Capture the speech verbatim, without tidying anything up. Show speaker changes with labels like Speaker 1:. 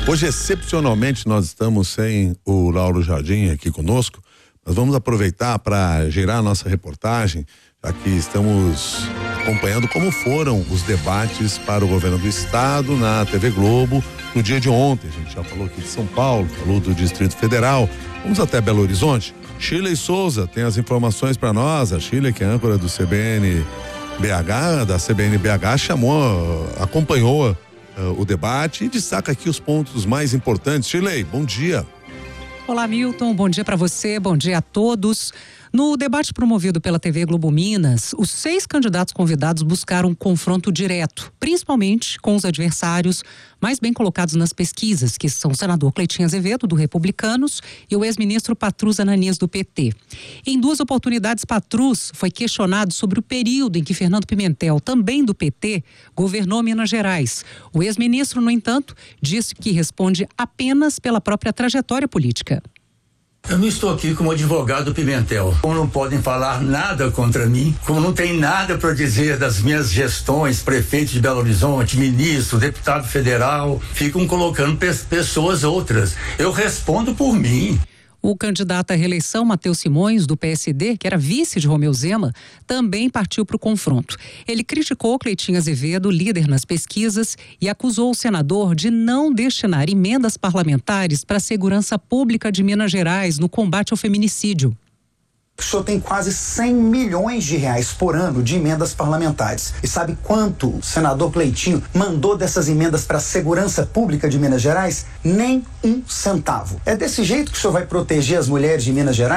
Speaker 1: Hoje, excepcionalmente, nós estamos sem o Lauro Jardim aqui conosco. Nós vamos aproveitar para gerar a nossa reportagem, já que estamos acompanhando como foram os debates para o governo do estado na T V Globo no dia de ontem. A gente já falou aqui de São Paulo, falou do Distrito Federal. Vamos até Belo Horizonte. Shirley Souza tem as informações para nós. A Shirley, que é âncora do C B N B H, da C B N B H, chamou, acompanhou uh, o debate e destaca aqui os pontos mais importantes. Shirley, bom dia.
Speaker 2: Olá, Milton, bom dia para você, bom dia a todos. No debate promovido pela T V Globo Minas, os seis candidatos convidados buscaram um confronto direto, principalmente com os adversários mais bem colocados nas pesquisas, que são o senador Cleitinho Azevedo, do Republicanos, e o ex-ministro Patrus Ananias, do P T. Em duas oportunidades, Patrus foi questionado sobre o período em que Fernando Pimentel, também do P T, governou Minas Gerais. O ex-ministro, no entanto, disse que responde apenas pela própria trajetória política.
Speaker 3: Eu não estou aqui como advogado Pimentel. Como não podem falar nada contra mim, como não tem nada para dizer das minhas gestões, prefeito de Belo Horizonte, ministro, deputado federal, ficam colocando pe- pessoas outras. Eu respondo por mim.
Speaker 2: O candidato à reeleição, Matheus Simões, do P S D, que era vice de Romeu Zema, também partiu para o confronto. Ele criticou Cleitinho Azevedo, líder nas pesquisas, e acusou o senador de não destinar emendas parlamentares para a segurança pública de Minas Gerais no combate ao feminicídio.
Speaker 4: O senhor tem quase cem milhões de reais por ano de emendas parlamentares. E sabe quanto o senador Cleitinho mandou dessas emendas para a segurança pública de Minas Gerais? Nem um centavo. É desse jeito que o senhor vai proteger as mulheres de Minas Gerais?